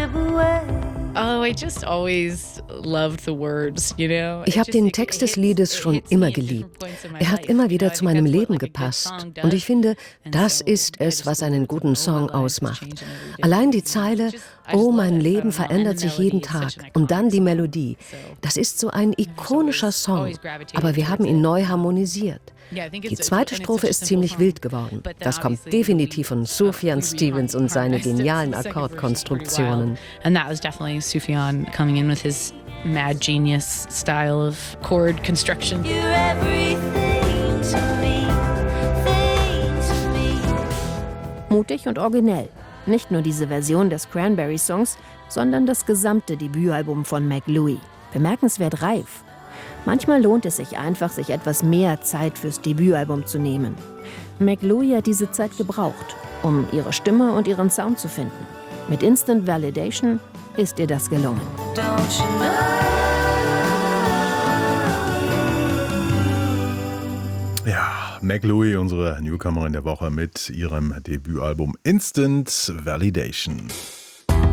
Oh, I just always loved the words, you know? Ich habe den Text des Liedes schon immer geliebt. Er hat immer wieder zu meinem Leben gepasst. Und ich finde, das ist es, was einen guten Song ausmacht. Allein die Zeile, oh, mein Leben verändert sich jeden Tag. Und dann die Melodie. Das ist so ein ikonischer Song. Aber wir haben ihn neu harmonisiert. Die zweite Strophe ist ziemlich wild geworden. Das kommt definitiv von Sufjan Stevens und seine genialen Akkordkonstruktionen. And that was definitely Sufjan coming in with his mad genius style of chord construction. Mutig und originell. Nicht nur diese Version des Cranberry-Songs, sondern das gesamte Debütalbum von McLouie. Bemerkenswert reif. Manchmal lohnt es sich einfach, sich etwas mehr Zeit fürs Debütalbum zu nehmen. McLouie hat diese Zeit gebraucht, um ihre Stimme und ihren Sound zu finden. Mit Instant Validation ist ihr das gelungen. Ja, McLouie, unsere Newcomerin der Woche mit ihrem Debütalbum Instant Validation.